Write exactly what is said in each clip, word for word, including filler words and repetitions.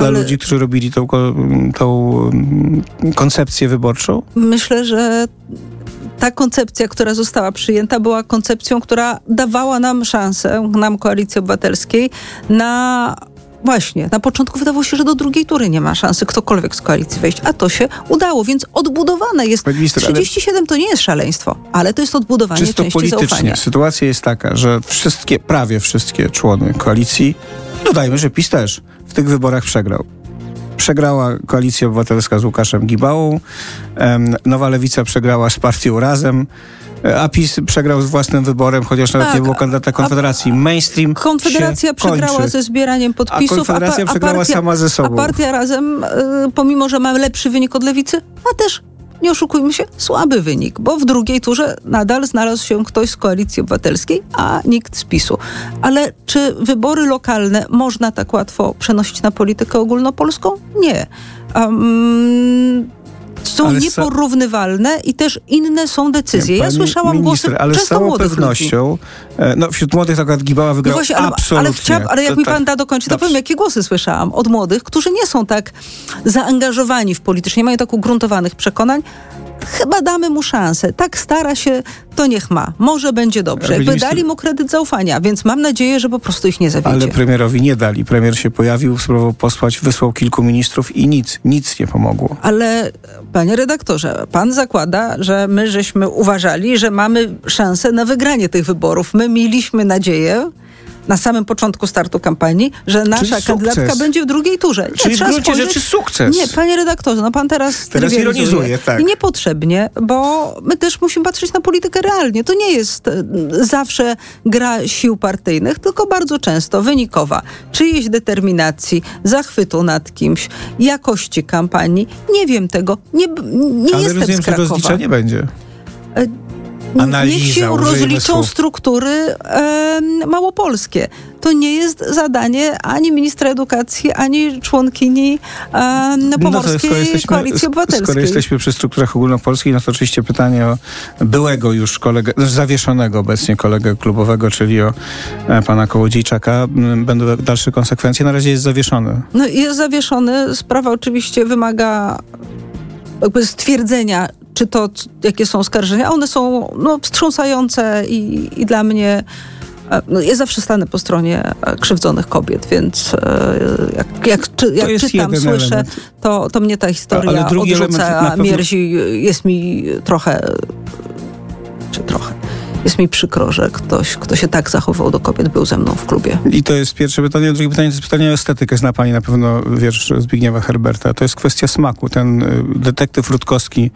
dla Ale... ludzi, którzy robili tą, tą koncepcję wyborczą? Myślę, że ta koncepcja, która została przyjęta, była koncepcją, która dawała nam szansę, nam Koalicji Obywatelskiej, na... Właśnie, na początku wydawało się, że do drugiej tury nie ma szansy ktokolwiek z koalicji wejść, a to się udało, więc odbudowane jest. Minister, trzydzieści siedem to nie jest szaleństwo, ale to jest odbudowanie czysto części politycznie zaufania. Sytuacja jest taka, że wszystkie, prawie wszystkie człony koalicji, dodajmy, że PiS też w tych wyborach przegrał. Przegrała Koalicja Obywatelska z Łukaszem Gibałą, um, Nowa Lewica przegrała z partią Razem, a PiS przegrał z własnym wyborem, chociaż nawet tak, nie było kandydata Konfederacji. Mainstream Konfederacja przegrała kończy. ze zbieraniem podpisów, a Konfederacja a, pa, a przegrała partia, sama ze sobą. A partia Razem, y, pomimo że ma lepszy wynik od Lewicy, ma też, nie oszukujmy się, słaby wynik, bo w drugiej turze nadal znalazł się ktoś z Koalicji Obywatelskiej, a nikt z PiSu. Ale czy wybory lokalne można tak łatwo przenosić na politykę ogólnopolską? Nie. Um, są ale nieporównywalne i też inne są decyzje. Ja słyszałam minister, głosy ale często z całą młodych pewnością, ludzi. No wśród młodych akurat Gibała wygrał no właśnie, ale, absolutnie. Ale, chciałam, ale jak to, mi tak, pan da dokończyć, to dobrze. powiem, jakie głosy słyszałam od młodych, którzy nie są tak zaangażowani w politycznie, nie mają tak ugruntowanych przekonań. Chyba damy mu szansę. Tak stara się, to niech ma. Może będzie dobrze. Jakby minister... dali mu kredyt zaufania, więc mam nadzieję, że po prostu ich nie zawiedzie. Ale premierowi nie dali. Premier się pojawił, spróbował posłać, wysłał kilku ministrów i nic, nic nie pomogło. Ale panie redaktorze, pan zakłada, że my żeśmy uważali, że mamy szansę na wygranie tych wyborów. My mieliśmy nadzieję na samym początku startu kampanii, że nasza kandydatka będzie w drugiej turze. Nie, Czyli w gruncie spojrzeć... rzeczy sukces. Nie, panie redaktorze, no pan teraz Teraz ironizuje, tak. I niepotrzebnie, bo my też musimy patrzeć na politykę realnie. To nie jest zawsze gra sił partyjnych, tylko bardzo często wynikowa czyjejś determinacji, zachwytu nad kimś, jakości kampanii. Nie wiem tego. Nie, nie Ale jestem rozumiem, z Krakowa. że rozliczenie będzie. E, Analiza, Niech się rozliczą słów. struktury e, małopolskie. To nie jest zadanie ani ministra edukacji, ani członkini e, Pomorskiej no jesteśmy, Koalicji Obywatelskiej. Skoro jesteśmy przy strukturach ogólnopolskich, no to oczywiście pytanie o byłego już kolegę, zawieszonego obecnie kolegę klubowego, czyli o e, pana Kołodziejczaka. Będą dalsze konsekwencje. Na razie jest zawieszony. No jest zawieszony. Sprawa oczywiście wymaga jakby stwierdzenia, czy to, jakie są oskarżenia, a one są no, wstrząsające i, i dla mnie, no, ja zawsze stanę po stronie krzywdzonych kobiet, więc jak, jak, czy, jak czytam, słyszę, to, to mnie ta historia odrzuca, a pewno... mierzi, jest mi trochę, czy trochę, jest mi przykro, że ktoś, kto się tak zachował do kobiet, był ze mną w klubie. I to jest pierwsze pytanie. Drugie pytanie to jest pytanie o estetykę. Zna pani na pewno wiersz Zbigniewa Herberta. To jest kwestia smaku. Ten detektyw Rutkowski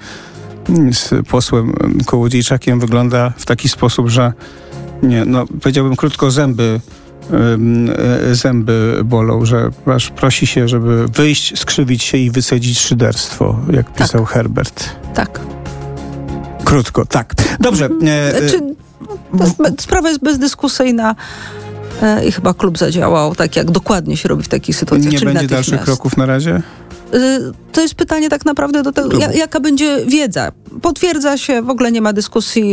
z posłem Kołodziejczakiem wygląda w taki sposób, że nie, no powiedziałbym krótko, zęby y, zęby bolą, że aż prosi się, żeby wyjść, skrzywić się i wycedzić szyderstwo, jak pisał tak. Herbert. Tak. Krótko, tak. Dobrze. Znaczy, sprawa jest bezdyskusyjna e, i chyba klub zadziałał tak, jak dokładnie się robi w takich sytuacjach. Nie będzie dalszych kroków na razie? To jest pytanie tak naprawdę do tego, jaka będzie wiedza. Potwierdza się, w ogóle nie ma dyskusji.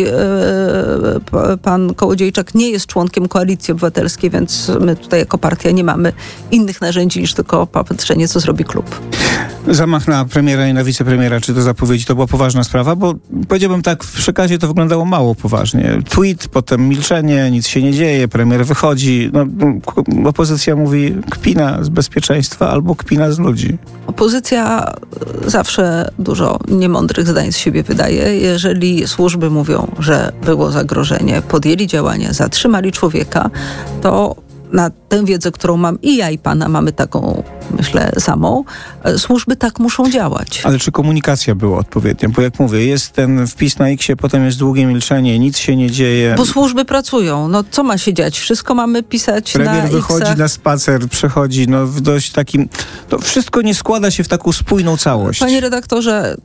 Pan Kołodziejczak nie jest członkiem Koalicji Obywatelskiej, więc my tutaj jako partia nie mamy innych narzędzi niż tylko patrzenie, co zrobi klub. Zamach na premiera i na wicepremiera, czy to zapowiedzi, to była poważna sprawa, bo powiedziałbym tak, w przekazie to wyglądało mało poważnie. Tweet, potem milczenie, nic się nie dzieje, premier wychodzi. No, opozycja mówi kpina z bezpieczeństwa albo kpina z ludzi. Opozycja zawsze dużo niemądrych zdań z siebie wydaje. Jeżeli służby mówią, że było zagrożenie, podjęli działania, zatrzymali człowieka, to na tę wiedzę, którą mam i ja i pana mamy taką, myślę, samą, służby tak muszą działać. Ale czy komunikacja była odpowiednia? Bo jak mówię, jest ten wpis na X-ie, potem jest długie milczenie, nic się nie dzieje. Bo służby pracują. No co ma się dziać? Wszystko mamy pisać Premier na X-ach. wychodzi na spacer, przechodzi, no w dość takim... To wszystko nie składa się w taką spójną całość. Panie redaktorze,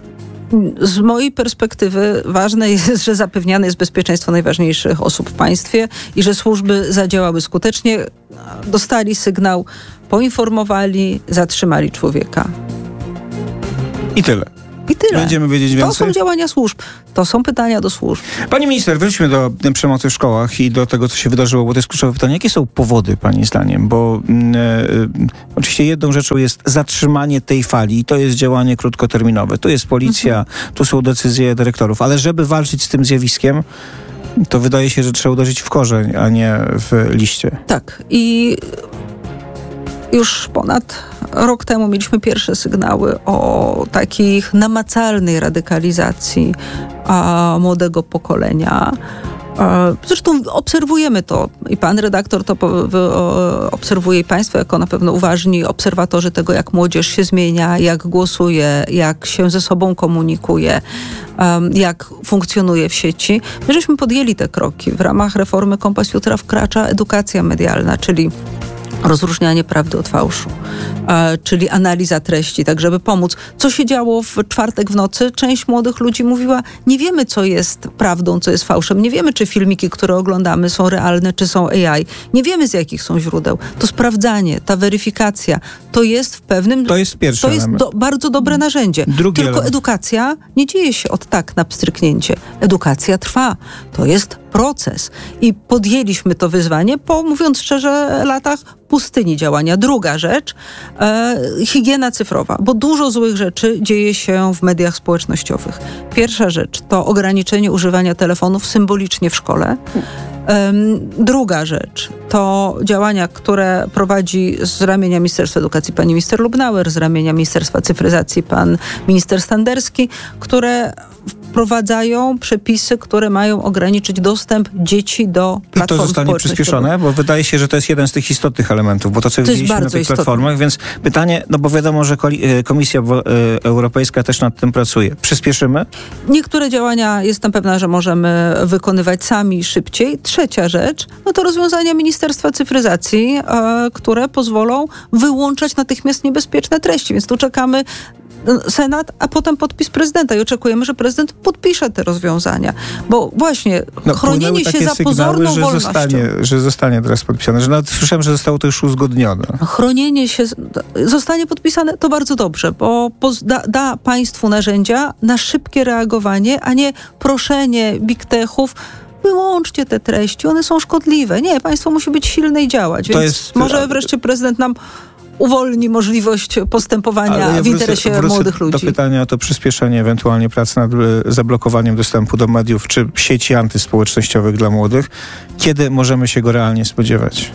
z mojej perspektywy ważne jest, że zapewniane jest bezpieczeństwo najważniejszych osób w państwie i że służby zadziałały skutecznie, dostali sygnał, poinformowali, zatrzymali człowieka. I tyle. I tyle. Będziemy wiedzieć więcej. To są działania służb. To są pytania do służb. Pani minister, wróćmy do przemocy w szkołach i do tego, co się wydarzyło, bo to jest kluczowe pytanie. Jakie są powody, pani zdaniem? Bo e, oczywiście jedną rzeczą jest zatrzymanie tej fali i to jest działanie krótkoterminowe. Tu jest policja, mhm. tu są decyzje dyrektorów. Ale żeby walczyć z tym zjawiskiem, to wydaje się, że trzeba uderzyć w korzeń, a nie w liście. Tak. I już ponad rok temu mieliśmy pierwsze sygnały o takich namacalnej radykalizacji a, młodego pokolenia. A, zresztą obserwujemy to i pan redaktor to po, w, o, obserwuje i państwo jako na pewno uważni obserwatorzy tego, jak młodzież się zmienia, jak głosuje, jak się ze sobą komunikuje, um, jak funkcjonuje w sieci. My żeśmy podjęli te kroki. W ramach reformy Kompas Jutra wkracza edukacja medialna, czyli rozróżnianie prawdy od fałszu, e, czyli analiza treści, tak żeby pomóc. Co się działo w czwartek w nocy? Część młodych ludzi mówiła, nie wiemy, co jest prawdą, co jest fałszem. Nie wiemy, czy filmiki, które oglądamy, są realne, czy są A I. Nie wiemy, z jakich są źródeł. To sprawdzanie, ta weryfikacja, to jest w pewnym... To jest pierwszy To jest do, bardzo dobre narzędzie. Drugi Tylko element. Edukacja nie dzieje się od tak na pstryknięcie. Edukacja trwa. To jest proces. I podjęliśmy to wyzwanie po, mówiąc szczerze, latach pustyni działania. Druga rzecz, e, higiena cyfrowa, bo dużo złych rzeczy dzieje się w mediach społecznościowych. Pierwsza rzecz to ograniczenie używania telefonów symbolicznie w szkole. Um, druga rzecz to działania, które prowadzi z ramienia Ministerstwa Edukacji pani minister Lubnauer, z ramienia Ministerstwa Cyfryzacji pan minister Standerski, które wprowadzają przepisy, które mają ograniczyć dostęp dzieci do platform I to zostanie przyspieszone? Bo wydaje się, że to jest jeden z tych istotnych elementów, bo to, co widzieliśmy na tych istotne. platformach, więc pytanie, no bo wiadomo, że Komisja Europejska też nad tym pracuje. Przyspieszymy? Niektóre działania, jestem pewna, że możemy wykonywać sami szybciej. Trzecia rzecz, no to rozwiązania Ministerstwa Cyfryzacji, e, które pozwolą wyłączać natychmiast niebezpieczne treści, więc tu czekamy Senat, a potem podpis prezydenta i oczekujemy, że prezydent podpisze te rozwiązania. Bo właśnie no, chronienie się za pozorną że wolnością. Zostanie, że zostanie teraz podpisane. Że nawet słyszałem, że zostało to już uzgodnione. Chronienie się zostanie podpisane, to bardzo dobrze, bo da, da państwu narzędzia na szybkie reagowanie, a nie proszenie big techów, wyłączcie te treści, one są szkodliwe. Nie, państwo musi być silne i działać. Więc jest, może wreszcie prezydent nam uwolni możliwość postępowania ja w interesie wrócę, młodych wrócę ludzi. Do pytania o to przyspieszenie ewentualnie pracy nad zablokowaniem dostępu do mediów czy sieci antyspołecznościowych dla młodych. Kiedy możemy się go realnie spodziewać?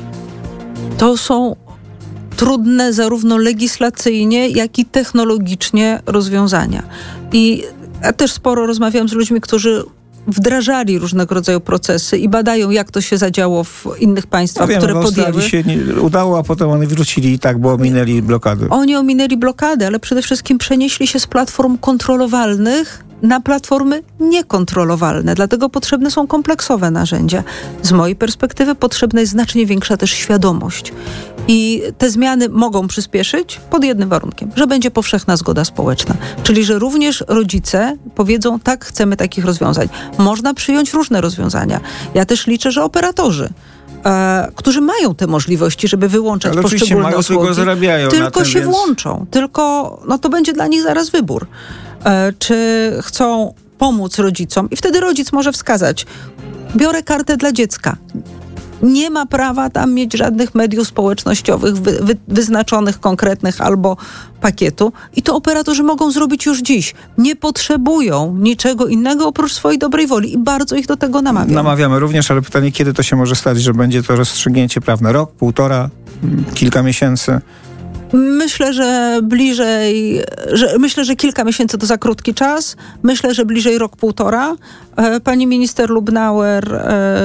To są trudne zarówno legislacyjnie, jak i technologicznie rozwiązania. I ja też sporo rozmawiam z ludźmi, którzy wdrażali różnego rodzaju procesy i badają, jak to się zadziało w innych państwach, no wiem, które w podjęły. się nie udało, a potem one wrócili i tak, bo ominęli blokady. Oni ominęli blokady, ale przede wszystkim przenieśli się z platform kontrolowalnych na platformy niekontrolowalne. Dlatego potrzebne są kompleksowe narzędzia. Z mojej perspektywy potrzebna jest znacznie większa też świadomość. I te zmiany mogą przyspieszyć pod jednym warunkiem, że będzie powszechna zgoda społeczna. Czyli, że również rodzice powiedzą, tak, chcemy takich rozwiązań. Można przyjąć różne rozwiązania. Ja też liczę, że operatorzy, e, którzy mają te możliwości, żeby wyłączać ale poszczególne mają, usługi, tylko zarabiają tylko na tym, się więc... włączą. Tylko no to będzie dla nich zaraz wybór. E, czy chcą pomóc rodzicom i wtedy rodzic może wskazać, biorę kartę dla dziecka. Nie ma prawa tam mieć żadnych mediów społecznościowych wy, wy, wyznaczonych, konkretnych albo pakietu. I to operatorzy mogą zrobić już dziś. Nie potrzebują niczego innego oprócz swojej dobrej woli i bardzo ich do tego namawiam. Namawiamy również, ale pytanie, kiedy to się może stać, że będzie to rozstrzygnięcie prawne? Rok, półtora, kilka miesięcy? Myślę, że bliżej, że myślę, że kilka miesięcy to za krótki czas. Myślę, że bliżej rok, półtora. Pani minister Lubnauer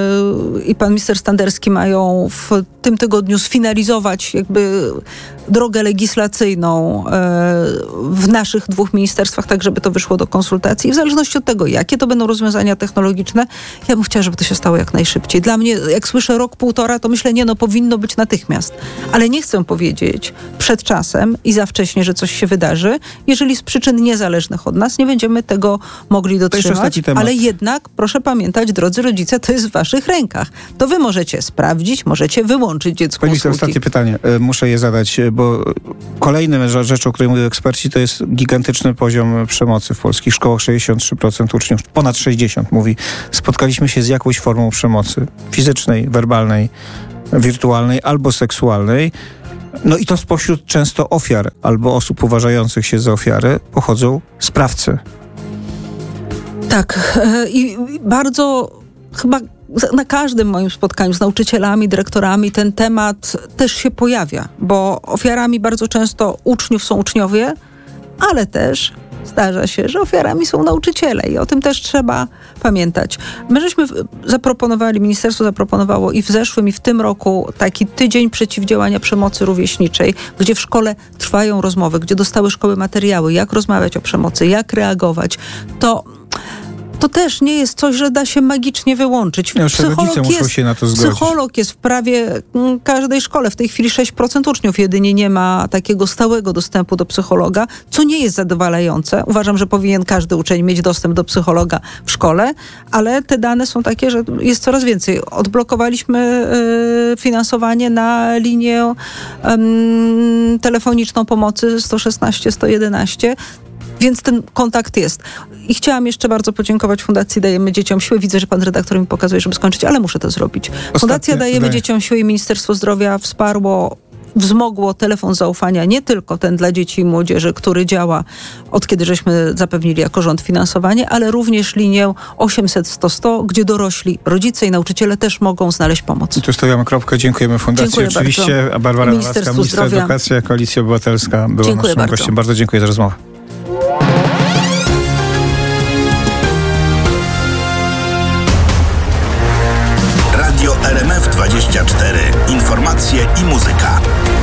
i pan minister Standerski mają w tym tygodniu sfinalizować jakby drogę legislacyjną w naszych dwóch ministerstwach, tak żeby to wyszło do konsultacji. I w zależności od tego, jakie to będą rozwiązania technologiczne, ja bym chciała, żeby to się stało jak najszybciej. Dla mnie, jak słyszę rok, półtora, to myślę, nie no, powinno być natychmiast. Ale nie chcę powiedzieć przed przed czasem i za wcześnie, że coś się wydarzy, jeżeli z przyczyn niezależnych od nas nie będziemy tego mogli dotrzymać. Ale jednak, proszę pamiętać, drodzy rodzice, to jest w waszych rękach. To wy możecie sprawdzić, możecie wyłączyć dziecku Pani minister, ostatnie pytanie. Muszę je zadać, bo kolejną rzeczą, o której mówią eksperci, to jest gigantyczny poziom przemocy w polskich szkołach. sześćdziesiąt trzy procent uczniów, ponad sześćdziesiąt mówi, spotkaliśmy się z jakąś formą przemocy fizycznej, werbalnej, wirtualnej albo seksualnej. No i to spośród często ofiar albo osób uważających się za ofiary pochodzą sprawcy. Tak. I bardzo chyba na każdym moim spotkaniu z nauczycielami, dyrektorami ten temat też się pojawia, bo ofiarami bardzo często uczniów są uczniowie, ale też zdarza się, że ofiarami są nauczyciele i o tym też trzeba pamiętać. My żeśmy zaproponowali, ministerstwo zaproponowało i w zeszłym, i w tym roku taki tydzień przeciwdziałania przemocy rówieśniczej, gdzie w szkole trwają rozmowy, gdzie dostały szkoły materiały, jak rozmawiać o przemocy, jak reagować. To To też nie jest coś, że da się magicznie wyłączyć. No, psycholog, jest, się na to psycholog jest w prawie każdej szkole. W tej chwili sześć procent uczniów jedynie nie ma takiego stałego dostępu do psychologa, co nie jest zadowalające. Uważam, że powinien każdy uczeń mieć dostęp do psychologa w szkole, ale te dane są takie, że jest coraz więcej. Odblokowaliśmy y, finansowanie na linię y, telefoniczną pomocy sto szesnaście sto jedenaście. Więc ten kontakt jest. I chciałam jeszcze bardzo podziękować Fundacji Dajemy Dzieciom Siłę. Widzę, że pan redaktor mi pokazuje, żeby skończyć, ale muszę to zrobić. Ostatnie, Fundacja Dajemy daj. Dzieciom Siłę i Ministerstwo Zdrowia wsparło, wzmogło telefon zaufania, nie tylko ten dla dzieci i młodzieży, który działa od kiedy żeśmy zapewnili jako rząd finansowanie, ale również linię osiemset sto sto, gdzie dorośli, rodzice i nauczyciele też mogą znaleźć pomoc. I tu stawiamy kropkę. Dziękujemy Fundacji. Dziękuję oczywiście. Bardzo. A Barbara Nowacka, minister edukacji, Koalicja Obywatelska była dziękuję naszym bardzo. gościem. Bardzo dziękuję za rozmowę. R M F dwadzieścia cztery. Informacje i muzyka.